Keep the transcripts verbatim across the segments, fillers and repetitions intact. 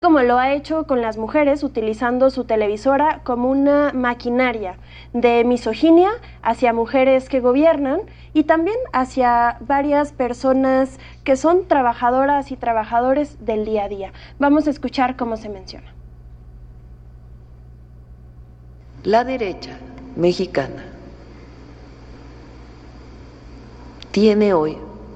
como lo ha hecho con las mujeres, utilizando su televisora como una maquinaria de misoginia hacia mujeres que gobiernan y también hacia varias personas que son trabajadoras y trabajadores del día a día. Vamos a escuchar cómo se menciona. La derecha mexicana tiene hoy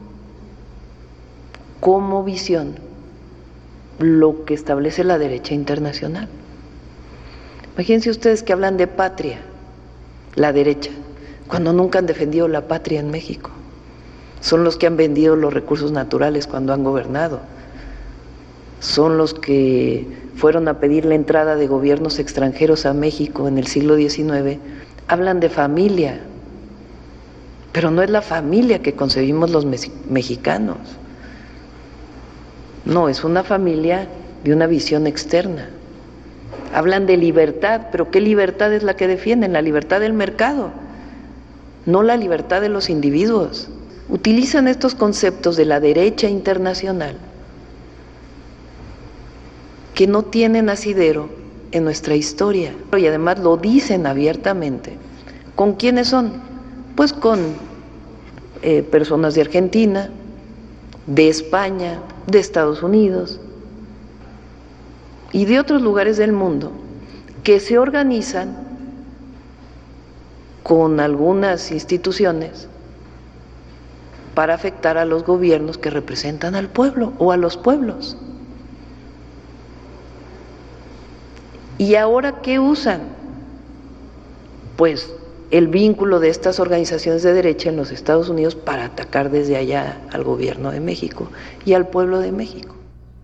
como visión lo que establece la derecha internacional. Imagínense ustedes que hablan de patria, la derecha, cuando nunca han defendido la patria en México. Son los que han vendido los recursos naturales cuando han gobernado. Son los que fueron a pedir la entrada de gobiernos extranjeros a México en el siglo diecinueve. Hablan de familia, pero no es la familia que concebimos los mexicanos. No, es una familia de una visión externa. Hablan de libertad, pero ¿qué libertad es la que defienden? La libertad del mercado, no la libertad de los individuos. Utilizan estos conceptos de la derecha internacional que no tienen asidero en nuestra historia y además lo dicen abiertamente. ¿Con quiénes son? Pues con eh, personas de Argentina, de España, de Estados Unidos y de otros lugares del mundo que se organizan con algunas instituciones para afectar a los gobiernos que representan al pueblo o a los pueblos. ¿Y ahora qué usan? Pues el vínculo de estas organizaciones de derecha en los Estados Unidos para atacar desde allá al gobierno de México y al pueblo de México.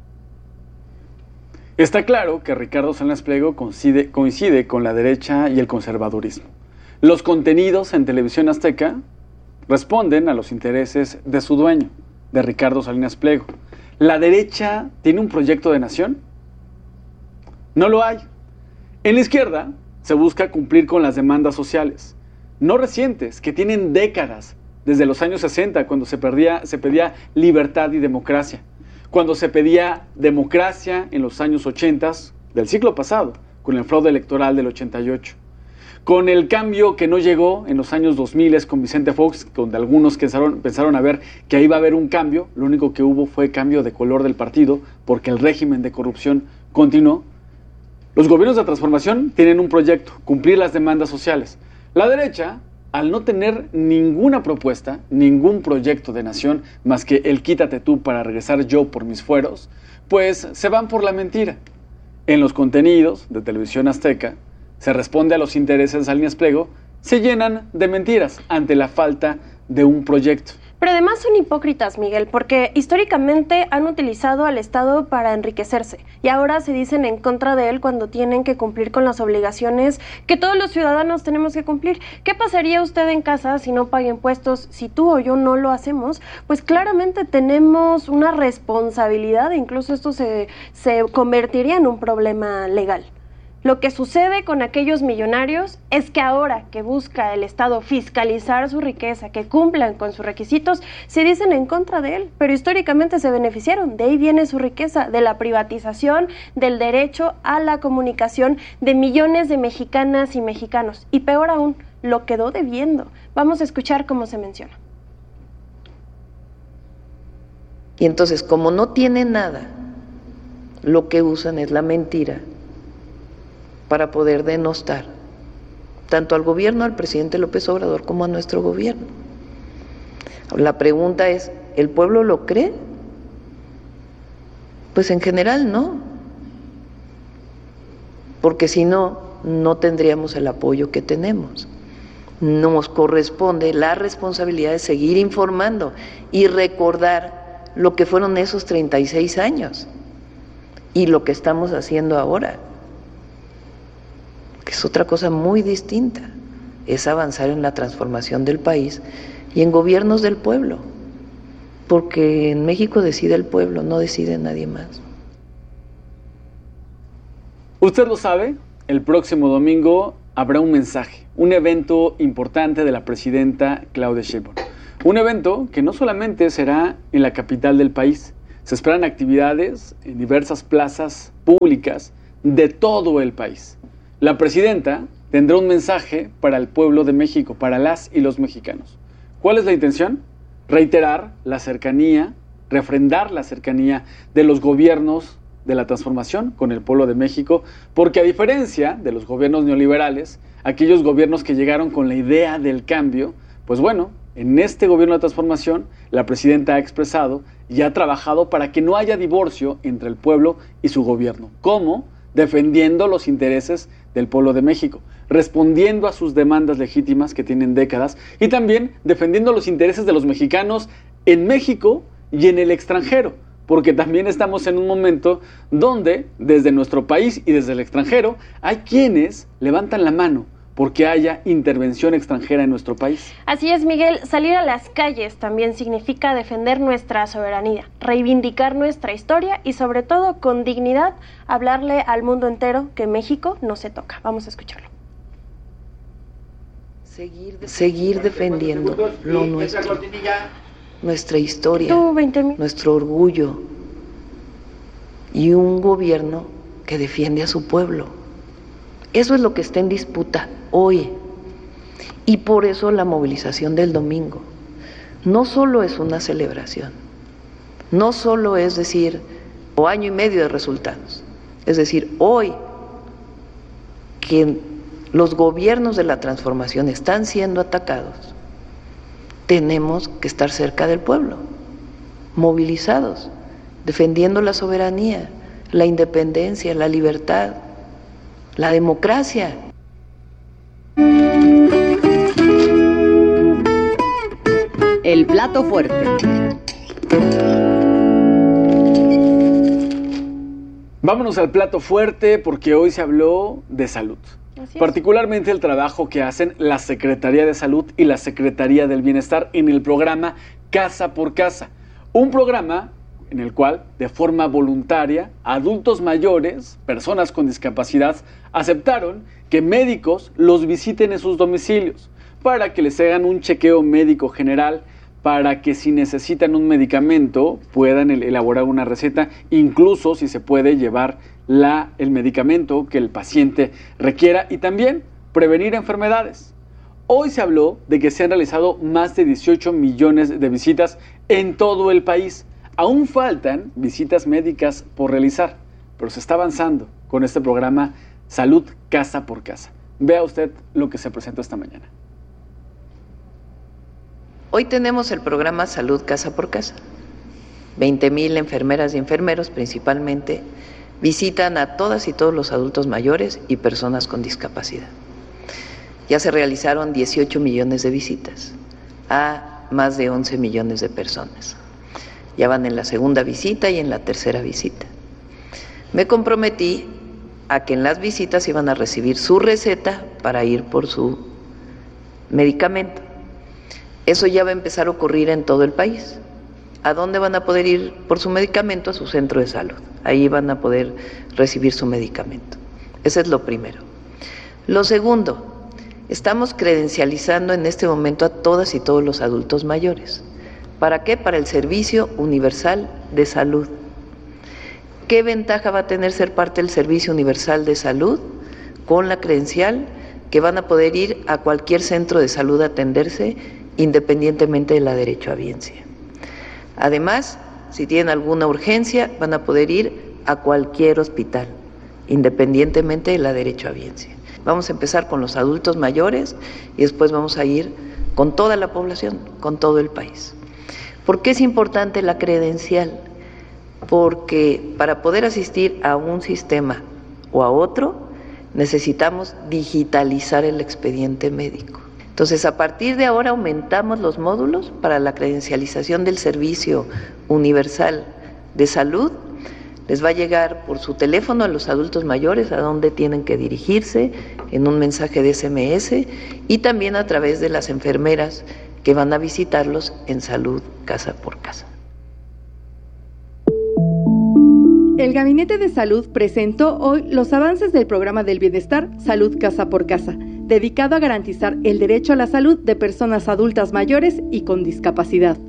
Está claro que Ricardo Salinas Pliego coincide, coincide con la derecha y el conservadurismo. Los contenidos en Televisión Azteca responden a los intereses de su dueño, de Ricardo Salinas Pliego. ¿La derecha tiene un proyecto de nación? No lo hay. En la izquierda se busca cumplir con las demandas sociales, no recientes, que tienen décadas, desde los años sesenta, cuando se, perdía, se pedía libertad y democracia, cuando se pedía democracia en los años ochenta del siglo pasado, con el fraude electoral del ochenta y ocho, con el cambio que no llegó en los años dos mil con Vicente Fox, donde algunos pensaron, pensaron a ver que ahí iba a haber un cambio. Lo único que hubo fue cambio de color del partido, porque el régimen de corrupción continuó. Los gobiernos de transformación tienen un proyecto, cumplir las demandas sociales. La derecha, al no tener ninguna propuesta, ningún proyecto de nación, más que el quítate tú para regresar yo por mis fueros, pues se van por la mentira. En los contenidos de Televisión Azteca, se responde a los intereses de Salinas Pliego, se llenan de mentiras ante la falta de un proyecto. Pero además son hipócritas, Miguel, porque históricamente han utilizado al Estado para enriquecerse y ahora se dicen en contra de él cuando tienen que cumplir con las obligaciones que todos los ciudadanos tenemos que cumplir. ¿Qué pasaría usted en casa si no paga impuestos? Si tú o yo no lo hacemos, pues claramente tenemos una responsabilidad e incluso esto se, se convertiría en un problema legal. Lo que sucede con aquellos millonarios es que ahora que busca el Estado fiscalizar su riqueza, que cumplan con sus requisitos, se dicen en contra de él, pero históricamente se beneficiaron, de ahí viene su riqueza, de la privatización, del derecho a la comunicación de millones de mexicanas y mexicanos, y peor aún, lo quedó debiendo. Vamos a escuchar cómo se menciona. Y entonces, como no tiene nada, lo que usan es la mentira para poder denostar tanto al gobierno, al presidente López Obrador, como a nuestro gobierno. La pregunta es, ¿el pueblo lo cree? Pues en general no, porque si no, no tendríamos el apoyo que tenemos. Nos corresponde la responsabilidad de seguir informando y recordar lo que fueron esos treinta y seis años y lo que estamos haciendo ahora, que es otra cosa muy distinta, es avanzar en la transformación del país y en gobiernos del pueblo, porque en México decide el pueblo, no decide nadie más. Usted lo sabe, el próximo domingo habrá un mensaje, un evento importante de la presidenta Claudia Sheinbaum. Un evento que no solamente será en la capital del país, Se esperan actividades en diversas plazas públicas de todo el país. La presidenta tendrá un mensaje para el pueblo de México, para las y los mexicanos. ¿Cuál es la intención? Reiterar la cercanía, refrendar la cercanía de los gobiernos de la transformación con el pueblo de México, porque a diferencia de los gobiernos neoliberales, aquellos gobiernos que llegaron con la idea del cambio, pues bueno, en este gobierno de transformación, la presidenta ha expresado y ha trabajado para que no haya divorcio entre el pueblo y su gobierno. ¿Cómo? Defendiendo los intereses del pueblo de México, respondiendo a sus demandas legítimas que tienen décadas y también defendiendo los intereses de los mexicanos en México y en el extranjero, porque también estamos en un momento donde desde nuestro país y desde el extranjero hay quienes levantan la mano porque haya intervención extranjera en nuestro país. Así es, Miguel, salir a las calles también significa defender nuestra soberanía, reivindicar nuestra historia y sobre todo con dignidad hablarle al mundo entero que México no se toca. Vamos a escucharlo. Seguir, seguir defendiendo lo nuestro, nuestra historia, nuestro orgullo y un gobierno que defiende a su pueblo. Eso es lo que está en disputa hoy. Y por eso la movilización del domingo no solo es una celebración, no solo es decir, o año y medio de resultados, es decir, hoy que los gobiernos de la transformación están siendo atacados, tenemos que estar cerca del pueblo, movilizados, defendiendo la soberanía, la independencia, la libertad, la democracia. El plato fuerte. Vámonos al plato fuerte porque hoy se habló de salud. Particularmente el trabajo que hacen la Secretaría de Salud y la Secretaría del Bienestar en el programa Casa por Casa. Un programa en el cual, de forma voluntaria, adultos mayores, personas con discapacidad, aceptaron que médicos los visiten en sus domicilios para que les hagan un chequeo médico general, para que si necesitan un medicamento puedan elaborar una receta, incluso si se puede llevar la, el medicamento que el paciente requiera y también prevenir enfermedades. Hoy se habló de que se han realizado más de dieciocho millones de visitas en todo el país. Aún faltan visitas médicas por realizar, pero se está avanzando con este programa Salud Casa por Casa. Vea usted lo que se presentó esta mañana. Hoy tenemos el programa Salud Casa por Casa. veinte mil enfermeras y enfermeros principalmente visitan a todas y todos los adultos mayores y personas con discapacidad. Ya se realizaron dieciocho millones de visitas a más de once millones de personas. Ya van en la segunda visita y en la tercera visita. Me comprometí a que en las visitas iban a recibir su receta para ir por su medicamento. Eso ya va a empezar a ocurrir en todo el país. ¿A dónde van a poder ir por su medicamento? A su centro de salud. Ahí van a poder recibir su medicamento. Ese es lo primero. Lo segundo, estamos credencializando en este momento a todas y todos los adultos mayores. ¿Para qué? Para el Servicio Universal de Salud. ¿Qué ventaja va a tener ser parte del Servicio Universal de Salud? Con la credencial que van a poder ir a cualquier centro de salud a atenderse independientemente de la derechohabiencia. Además, si tienen alguna urgencia, van a poder ir a cualquier hospital, independientemente de la derechohabiencia. Vamos a empezar con los adultos mayores y después vamos a ir con toda la población, con todo el país. ¿Por qué es importante la credencial? Porque para poder asistir a un sistema o a otro, necesitamos digitalizar el expediente médico. Entonces, a partir de ahora aumentamos los módulos para la credencialización del Servicio Universal de Salud. Les va a llegar por su teléfono a los adultos mayores a dónde tienen que dirigirse en un mensaje de ese eme ese y también a través de las enfermeras que van a visitarlos en Salud Casa por Casa. El Gabinete de Salud presentó hoy los avances del programa del bienestar Salud Casa por Casa, dedicado a garantizar el derecho a la salud de personas adultas mayores y con discapacidad.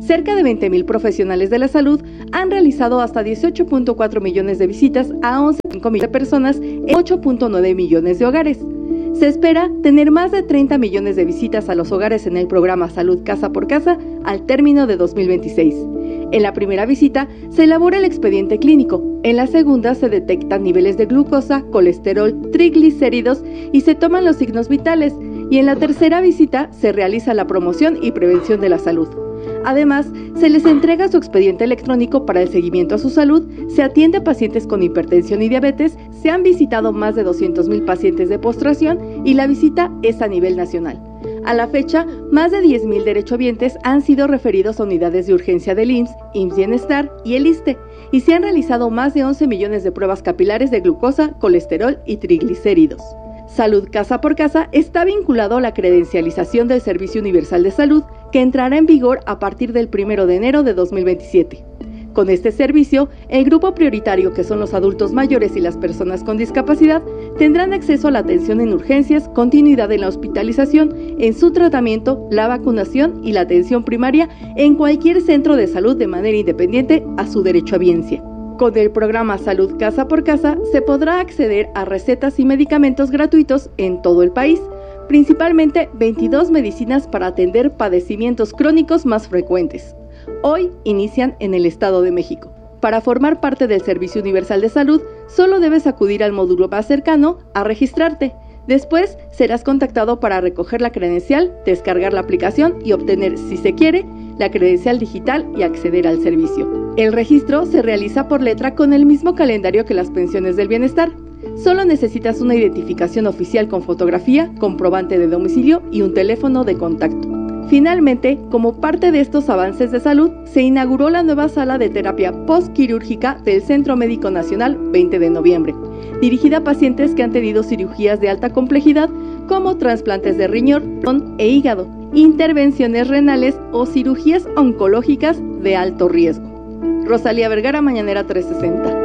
Cerca de veinte mil profesionales de la salud han realizado hasta dieciocho punto cuatro millones de visitas a once punto cinco millones de personas en ocho punto nueve millones de hogares. Se espera tener más de treinta millones de visitas a los hogares en el programa Salud Casa por Casa al término de dos mil veintiséis. En la primera visita se elabora el expediente clínico, en la segunda se detectan niveles de glucosa, colesterol, triglicéridos y se toman los signos vitales, y en la tercera visita se realiza la promoción y prevención de la salud. Además, se les entrega su expediente electrónico para el seguimiento a su salud, se atiende a pacientes con hipertensión y diabetes, se han visitado más de doscientos mil pacientes de postración y la visita es a nivel nacional. A la fecha, más de diez mil derechohabientes han sido referidos a unidades de urgencia del I M S S, I M S S Bienestar y el ISSSTE, y se han realizado más de once millones de pruebas capilares de glucosa, colesterol y triglicéridos. Salud Casa por Casa está vinculado a la credencialización del Servicio Universal de Salud, que entrará en vigor a partir del primero de enero de dos mil veintisiete. Con este servicio, el grupo prioritario, que son los adultos mayores y las personas con discapacidad, tendrán acceso a la atención en urgencias, continuidad en la hospitalización, en su tratamiento, la vacunación y la atención primaria en cualquier centro de salud de manera independiente a su derechohabiencia. Con el programa Salud Casa por Casa se podrá acceder a recetas y medicamentos gratuitos en todo el país, principalmente veintidós medicinas para atender padecimientos crónicos más frecuentes. Hoy inician en el Estado de México. Para formar parte del Servicio Universal de Salud, solo debes acudir al módulo más cercano a registrarte. Después serás contactado para recoger la credencial, descargar la aplicación y obtener, si se quiere, la credencial digital y acceder al servicio. El registro se realiza por letra con el mismo calendario que las pensiones del bienestar. Solo necesitas una identificación oficial con fotografía, comprobante de domicilio y un teléfono de contacto. Finalmente, como parte de estos avances de salud, se inauguró la nueva sala de terapia postquirúrgica del Centro Médico Nacional veinte de noviembre, dirigida a pacientes que han tenido cirugías de alta complejidad como trasplantes de riñón e hígado, intervenciones renales o cirugías oncológicas de alto riesgo. Rosalía Vergara, Mañanera trescientos sesenta.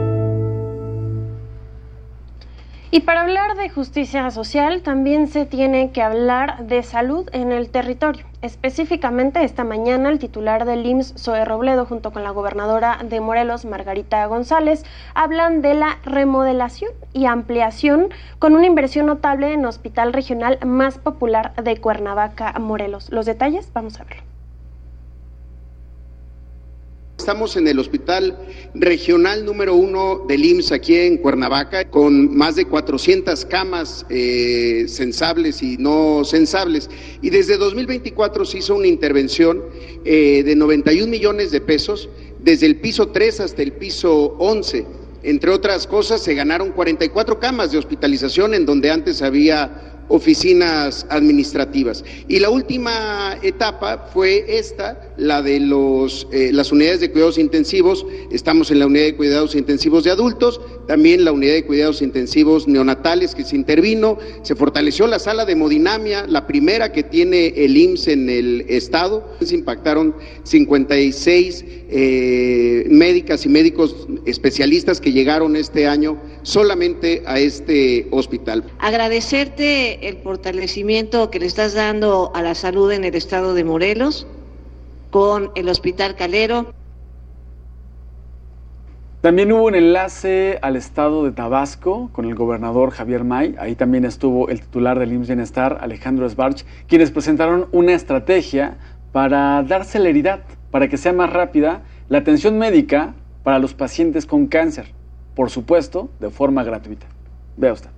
Y para hablar de justicia social, también se tiene que hablar de salud en el territorio. Específicamente, esta mañana, el titular del I M S S, Zoe Robledo, junto con la gobernadora de Morelos, Margarita González, hablan de la remodelación y ampliación con una inversión notable en el hospital regional más popular de Cuernavaca, Morelos. Los detalles, vamos a verlo. Estamos en el hospital regional número uno del I M S S aquí en Cuernavaca, con más de cuatrocientas camas eh, sensables y no sensables. Y desde dos mil veinticuatro se hizo una intervención eh, de noventa y un millones de pesos, desde el piso tres hasta el piso once. Entre otras cosas, se ganaron cuarenta y cuatro camas de hospitalización en donde antes había oficinas administrativas. Y la última etapa fue esta, la de los eh, las unidades de cuidados intensivos. Estamos en la unidad de cuidados intensivos de adultos, también la unidad de cuidados intensivos neonatales que se intervino, se fortaleció la sala de hemodinamia, la primera que tiene el I M S S en el estado. Se impactaron cincuenta y seis eh, médicas y médicos especialistas que llegaron este año solamente a este hospital. Agradecerte el fortalecimiento que le estás dando a la salud en el estado de Morelos con el Hospital Calero. También hubo un enlace al estado de Tabasco con el gobernador Javier May. Ahí también estuvo el titular del I M S S Bienestar, Alejandro Sbarch, quienes presentaron una estrategia para dar celeridad, para que sea más rápida la atención médica para los pacientes con cáncer, por supuesto, de forma gratuita. Vea usted.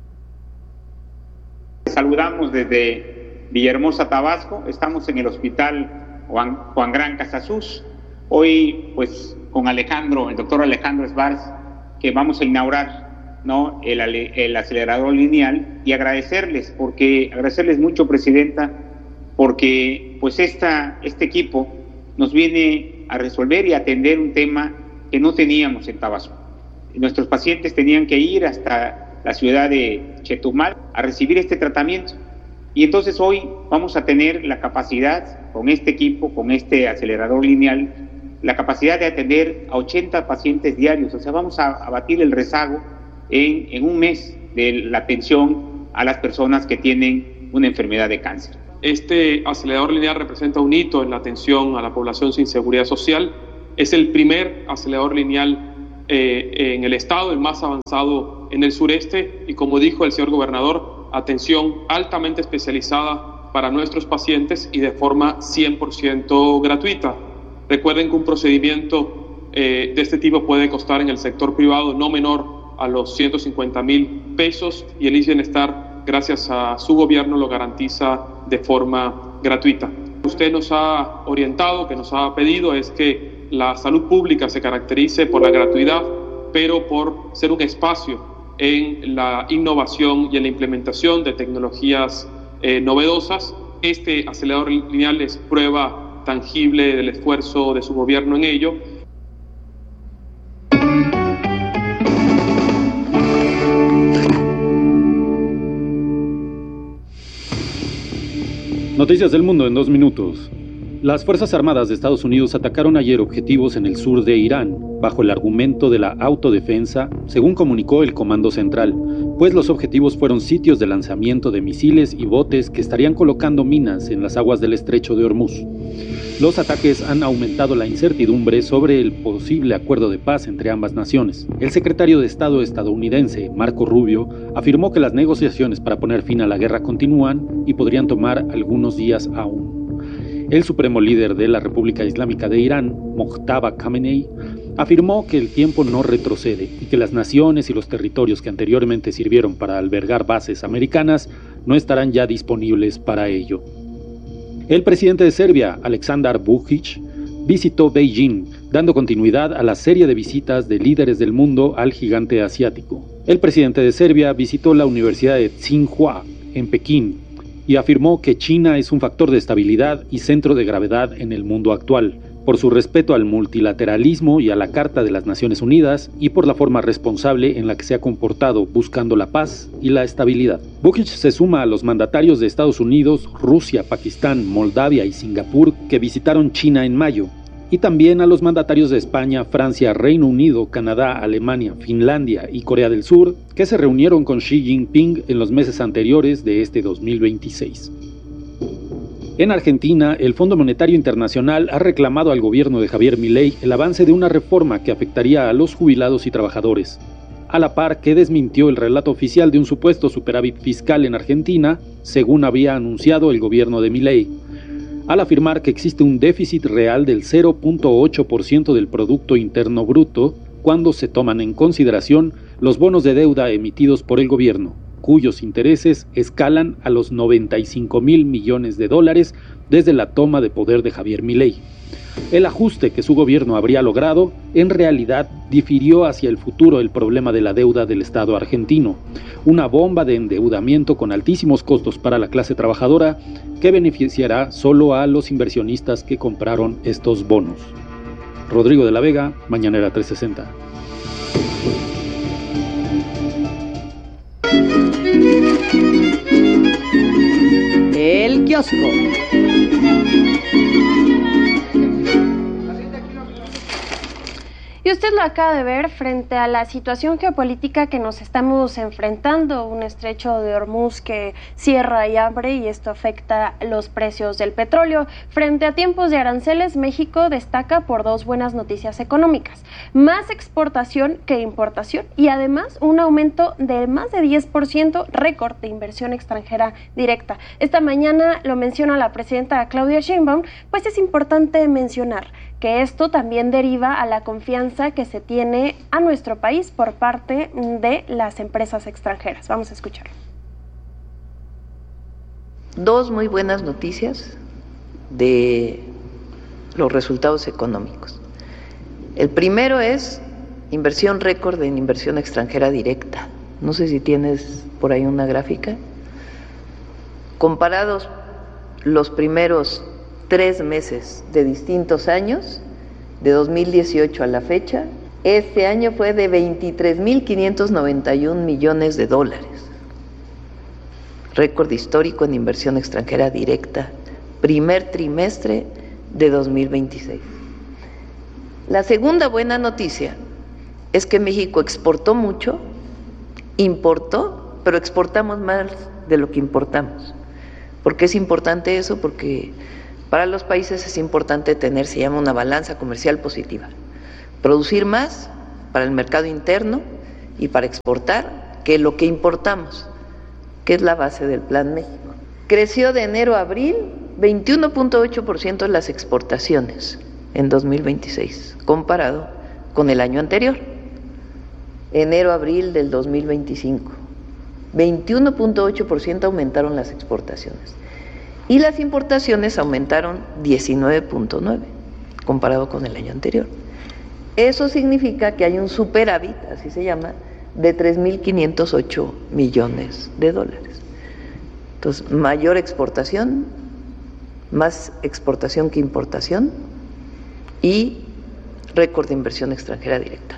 Saludamos desde Villahermosa, Tabasco. Estamos en el Hospital Juan, Juan Gran Casasus. Hoy, pues, con Alejandro, el doctor Alejandro Sbarch, que vamos a inaugurar, ¿no?, el, el acelerador lineal, y agradecerles, porque agradecerles mucho, Presidenta, porque pues esta, este equipo nos viene a resolver y a atender un tema que no teníamos en Tabasco. Nuestros pacientes tenían que ir hasta la ciudad de Chetumal a recibir este tratamiento, y entonces hoy vamos a tener la capacidad, con este equipo, con este acelerador lineal, la capacidad de atender a ochenta pacientes diarios. O sea, vamos a abatir el rezago en, en un mes de la atención a las personas que tienen una enfermedad de cáncer. Este acelerador lineal representa un hito en la atención a la población sin seguridad social. Es el primer acelerador lineal eh, en el estado, el más avanzado en el sureste, y como dijo el señor gobernador, atención altamente especializada para nuestros pacientes y de forma cien por ciento gratuita. Recuerden que un procedimiento eh, de este tipo puede costar en el sector privado no menor a los ciento cincuenta mil pesos, y el I S S S Bienestar, gracias a su gobierno, lo garantiza de forma gratuita. Usted nos ha orientado, que nos ha pedido, es que la salud pública se caracterice por la gratuidad, pero por ser un espacio en la innovación y en la implementación de tecnologías eh, novedosas. Este acelerador lineal es prueba tangible del esfuerzo de su gobierno en ello. Noticias del mundo en dos minutos. Las Fuerzas Armadas de Estados Unidos atacaron ayer objetivos en el sur de Irán, bajo el argumento de la autodefensa, según comunicó el Comando Central, pues los objetivos fueron sitios de lanzamiento de misiles y botes que estarían colocando minas en las aguas del estrecho de Hormuz. Los ataques han aumentado la incertidumbre sobre el posible acuerdo de paz entre ambas naciones. El secretario de Estado estadounidense, Marco Rubio, afirmó que las negociaciones para poner fin a la guerra continúan y podrían tomar algunos días aún. El supremo líder de la República Islámica de Irán, Mojtaba Khamenei, afirmó que el tiempo no retrocede y que las naciones y los territorios que anteriormente sirvieron para albergar bases americanas no estarán ya disponibles para ello. El presidente de Serbia, Aleksandar Vučić, visitó Beijing, dando continuidad a la serie de visitas de líderes del mundo al gigante asiático. El presidente de Serbia visitó la Universidad de Tsinghua, en Pekín, y afirmó que China es un factor de estabilidad y centro de gravedad en el mundo actual, por su respeto al multilateralismo y a la Carta de las Naciones Unidas y por la forma responsable en la que se ha comportado buscando la paz y la estabilidad. Vučić se suma a los mandatarios de Estados Unidos, Rusia, Pakistán, Moldavia y Singapur que visitaron China en mayo, y también a los mandatarios de España, Francia, Reino Unido, Canadá, Alemania, Finlandia y Corea del Sur, que se reunieron con Xi Jinping en los meses anteriores de este dos mil veintiséis. En Argentina, el Fondo Monetario Internacional ha reclamado al gobierno de Javier Milei el avance de una reforma que afectaría a los jubilados y trabajadores, a la par que desmintió el relato oficial de un supuesto superávit fiscal en Argentina, según había anunciado el gobierno de Milei, al afirmar que existe un déficit real del cero punto ocho por ciento del Producto Interno Bruto cuando se toman en consideración los bonos de deuda emitidos por el gobierno, cuyos intereses escalan a los noventa y cinco mil millones de dólares desde la toma de poder de Javier Milei. El ajuste que su gobierno habría logrado, en realidad, difirió hacia el futuro el problema de la deuda del Estado argentino, una bomba de endeudamiento con altísimos costos para la clase trabajadora que beneficiará solo a los inversionistas que compraron estos bonos. Rodrigo de la Vega, Mañanera trescientos sesenta. El kiosco. Y usted lo acaba de ver frente a la situación geopolítica que nos estamos enfrentando, un estrecho de Hormuz que cierra y abre, y esto afecta los precios del petróleo. Frente a tiempos de aranceles, México destaca por dos buenas noticias económicas: más exportación que importación, y además un aumento de más de diez por ciento, récord de inversión extranjera directa. Esta mañana lo menciona la presidenta Claudia Sheinbaum, pues es importante mencionar que esto también deriva a la confianza que se tiene a nuestro país por parte de las empresas extranjeras. Vamos a escuchar. Dos muy buenas noticias de los resultados económicos. El primero es inversión récord en inversión extranjera directa. No sé si tienes por ahí una gráfica. Comparados los primeros tres meses de distintos años, de dos mil dieciocho a la fecha, este año fue de veintitrés mil quinientos noventa y un millones de dólares. Récord histórico en inversión extranjera directa, primer trimestre de dos mil veintiséis. La segunda buena noticia es que México exportó mucho, importó, pero exportamos más de lo que importamos. ¿Por qué es importante eso? Porque para los países es importante tener, se llama una balanza comercial positiva. Producir más para el mercado interno y para exportar que lo que importamos, que es la base del Plan México. Creció de enero a abril veintiuno punto ocho por ciento en las exportaciones en dos mil veintiséis, comparado con el año anterior, enero a abril del dos mil veinticinco. veintiuno punto ocho por ciento aumentaron las exportaciones y las importaciones aumentaron diecinueve punto nueve por ciento comparado con el año anterior. Eso significa que hay un superávit, así se llama, de tres mil quinientos ocho millones de dólares. Entonces, mayor exportación, más exportación que importación y récord de inversión extranjera directa.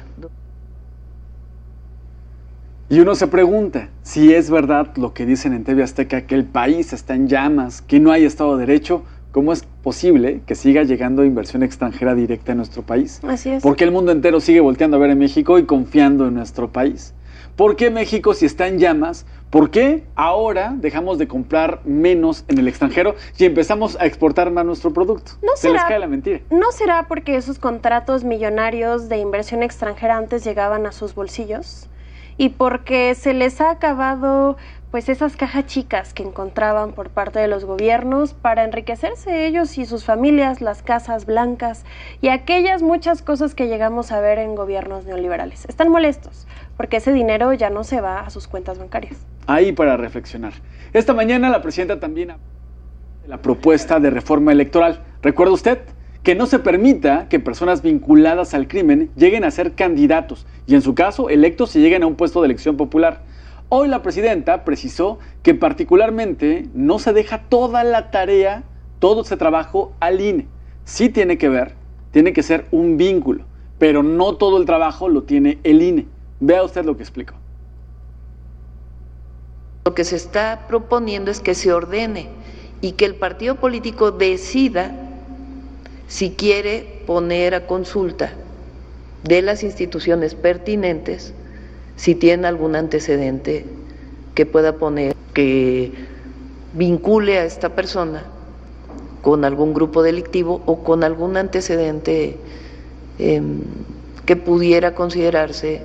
Y uno se pregunta si es verdad lo que dicen en T V Azteca, que el país está en llamas, que no hay Estado de Derecho. ¿Cómo es posible que siga llegando inversión extranjera directa en nuestro país? Así es. ¿Por qué el mundo entero sigue volteando a ver a México y confiando en nuestro país? ¿Por qué México, si está en llamas, por qué ahora dejamos de comprar menos en el extranjero y empezamos a exportar más nuestro producto? ¿No Se será, les cae la mentira. ¿No será porque esos contratos millonarios de inversión extranjera antes llegaban a sus bolsillos? Y porque se les ha acabado pues esas cajas chicas que encontraban por parte de los gobiernos para enriquecerse ellos y sus familias, las casas blancas y aquellas muchas cosas que llegamos a ver en gobiernos neoliberales. Están molestos porque ese dinero ya no se va a sus cuentas bancarias. Ahí para reflexionar. Esta mañana la presidenta también habló de la propuesta de reforma electoral. ¿Recuerda usted? Que no se permita que personas vinculadas al crimen lleguen a ser candidatos y, en su caso, electos y lleguen a un puesto de elección popular. Hoy la presidenta precisó que particularmente no se deja toda la tarea, todo ese trabajo al I N E. Sí tiene que ver, tiene que ser un vínculo, pero no todo el trabajo lo tiene el I N E. Vea usted lo que explico. Lo que se está proponiendo es que se ordene y que el partido político decida si quiere poner a consulta de las instituciones pertinentes si tiene algún antecedente que pueda poner, que vincule a esta persona con algún grupo delictivo o con algún antecedente eh, que pudiera considerarse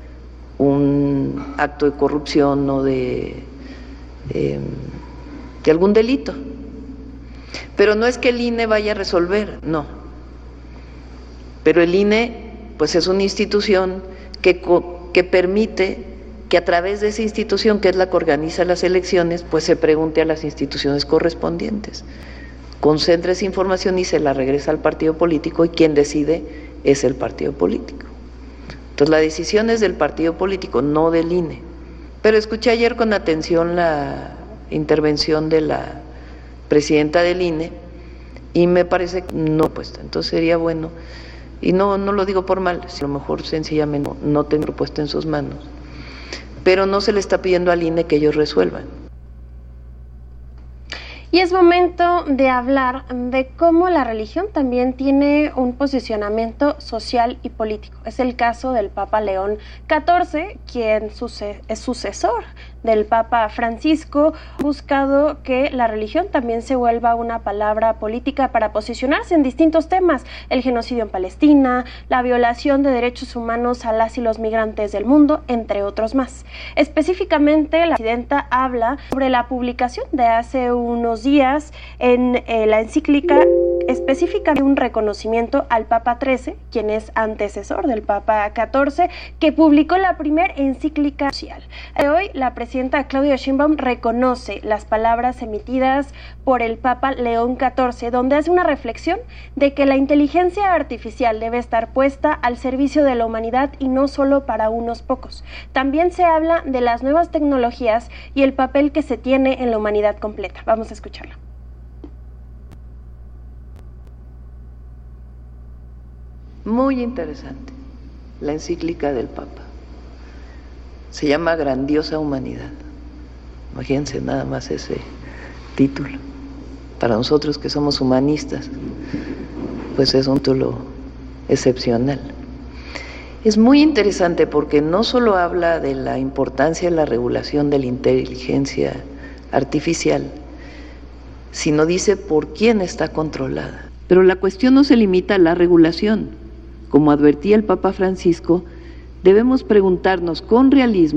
un acto de corrupción o de, eh, de algún delito. Pero no es que el I N E vaya a resolver, no. Pero el I N E, pues es una institución que, que permite que a través de esa institución, que es la que organiza las elecciones, pues se pregunte a las instituciones correspondientes. Concentra esa información y se la regresa al partido político y quien decide es el partido político. Entonces la decisión es del partido político, no del I N E. Pero escuché ayer con atención la intervención de la presidenta del I N E y me parece que no puesta. Entonces sería bueno, y no, no lo digo por mal, si a lo mejor sencillamente no, no tengo propuesta en sus manos, pero no se le está pidiendo al I N E que ellos resuelvan. Y es momento de hablar de cómo la religión también tiene un posicionamiento social y político. Es el caso del Papa León catorce, quien suce- es sucesor del Papa Francisco, ha buscado que la religión también se vuelva una palabra política para posicionarse en distintos temas: el genocidio en Palestina, la violación de derechos humanos a las y los migrantes del mundo, entre otros más. Específicamente, la presidenta habla sobre la publicación de hace unos días en eh, la encíclica específica de un reconocimiento al Papa trece, quien es antecesor del Papa catorce, que publicó la primera encíclica social. Hoy la presidenta Claudia Sheinbaum reconoce las palabras emitidas por el Papa León catorce, donde hace una reflexión de que la inteligencia artificial debe estar puesta al servicio de la humanidad y no solo para unos pocos. También se habla de las nuevas tecnologías y el papel que se tiene en la humanidad completa. Vamos a escucharla. Muy interesante la encíclica del Papa. Se llama Grandiosa Humanidad. Imagínense nada más ese título. Para nosotros que somos humanistas, pues es un título excepcional. Es muy interesante porque no solo habla de la importancia de la regulación de la inteligencia artificial, sino dice por quién está controlada. Pero la cuestión no se limita a la regulación. Como advertía el Papa Francisco, debemos preguntarnos con realismo